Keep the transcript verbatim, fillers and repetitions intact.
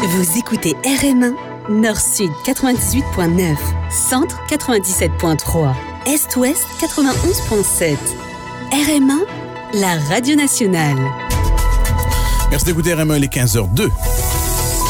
Vous écoutez R M un, Nord-Sud quatre-vingt-dix-huit point neuf, Centre quatre-vingt-dix-sept point trois, Est-Ouest quatre-vingt-onze point sept. R M un, la radio nationale. Merci d'écouter R M un, les quinze heures deux.